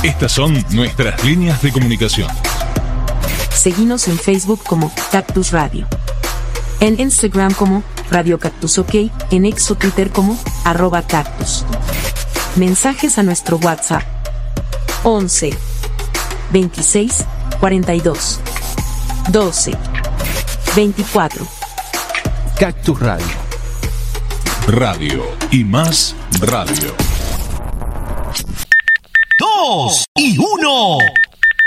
Estas son nuestras líneas de comunicación. Seguinos en Facebook como Cactus Radio. En Instagram como Radio Cactus OK. En X o Twitter como @Cactus. Mensajes a nuestro WhatsApp. 11 26 42 12 24. Cactus Radio. Radio y más radio. 2 y 1.